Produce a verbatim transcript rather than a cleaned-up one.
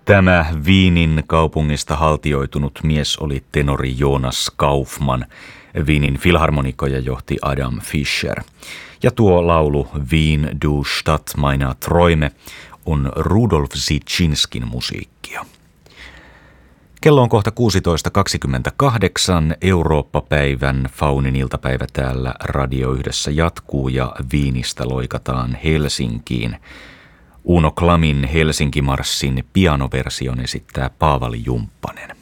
Tämä Wienin kaupungista haltioitunut mies oli tenori Jonas Kaufmann. Wienin filharmonikoja johti Adam Fischer. Ja tuo laulu Wien du Stadt meiner Träume on Rudolf Zitschinskin musiikkia. Kello on kohta kuusitoista kaksikymmentäkahdeksan. Eurooppa-päivän Faunin iltapäivä täällä Radio Yhdessä jatkuu ja Wienistä loikataan Helsinkiin. Uno Klamin Helsinki-marssin pianoversion esittää Paavali Jumppanen.